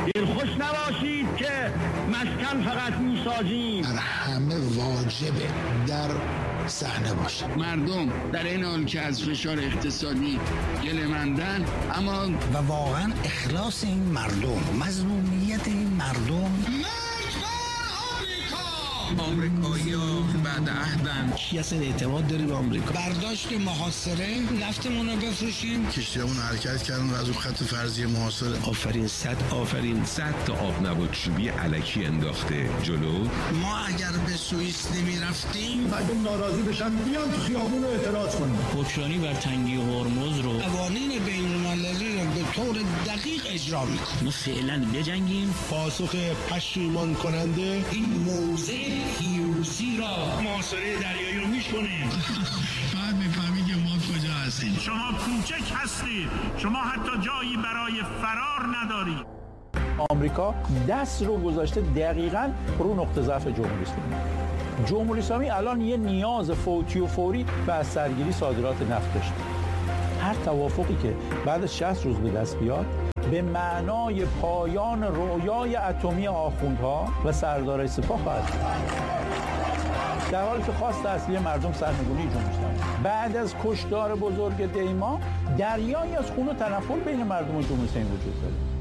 دلخوش نباشید که مسکن فقط میسازیم. در همه واجبه در صحنه باشه. مردم در این حال که از فشار اقتصادی گله‌مندن، اما و واقعا اخلاص این مردم، مظلومیت این مردم. آمریکایی‌ها بعد عهدن. کی اصلا اعتماد داری به آمریکا؟ برداشت محاصره، نفتمون رو بفروشیم. کشتیمون حرکت کردن و از اون خط فرضی محاصره. آفرین صد تا آب نباتچوبی الکی انداخته جلو. ما اگر به سوئیس نمی رفتیم مردم ناراضی بشن بیان تو خیابون اعتراض کنن. حکمرانی بر تنگی هرمز رو، قوانین بین‌المللی رو به طور دقیق اجرا می‌کنیم. ما فعلا بجنگیم. پاسخ پشیمان کننده این موضع پیروزی را محاصره دریایی رو میشکنیم. بعد میفهمی که ما کجا هستیم. شما کوچک هستید، شما حتی جایی برای فرار ندارید. آمریکا دست رو گذاشته دقیقاً رو نقطه ضعف جمهوری اسلامی. جمهوری اسلامی الان یه نیاز فوتی و فوری به از سرگیری صادرات نفت داشته. هر توافقی که بعد از 60 روز به دست بیاد به معنای پایان رویای اتمی آخوندها و سردارای سپاه خواهد بود. در حالی که خواست اصلی مردم سرنگونی جمهوری اسلامی. بعد از کشتار بزرگ دیما دریایی از خون و تنفر بین مردم و جمهوری اسلامی وجود داره.